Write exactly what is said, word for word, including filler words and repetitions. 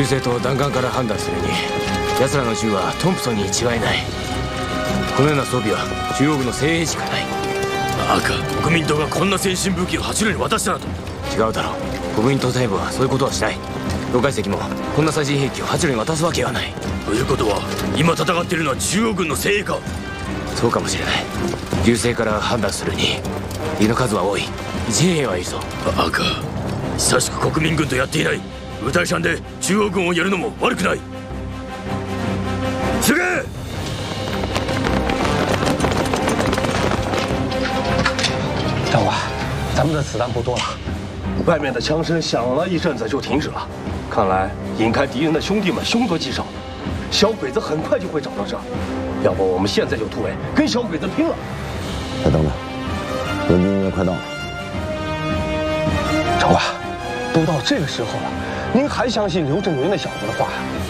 銃声と弾丸から判断するに、奴らの銃はトンプソンに違いない。このような装備は中央軍の精鋭しかない。 赤、国民党がこんな先進武器を八郎に渡したなと。 違うだろう。国民党内部はそういうことはしない。蒋介石もこんな最新兵器を八郎に渡すわけはない。 ということは今戦っているのは中央軍の精鋭か。 そうかもしれない。銃声から判断するに敵の数は多い。一兵衛はいるぞ。 赤、久しく国民軍とやっていないウタイシャンで中央軍をやるのも悪くない。すげえ。 长官，咱们的子弹不多了。 外面的枪声响了一阵子就停止了，看来引开敌人的兄弟们凶多吉少，小鬼子很快就会找到这儿。要不我们现在就突围，跟小鬼子拼了！ 再等等，援军应该快到了。 长官，都到这个时候了，您还相信刘震云那小子的话呀？